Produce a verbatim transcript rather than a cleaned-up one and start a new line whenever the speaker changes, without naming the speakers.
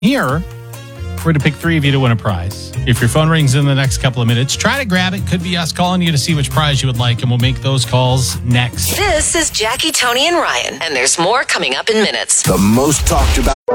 Here, we're going to pick three of you to win a prize. If your phone rings in the next couple of minutes, try to grab it. Could be us calling you to see which prize you would like, and we'll make those calls next.
This is Jackie, Tony, and Ryan, and there's more coming up in minutes.
The most talked about.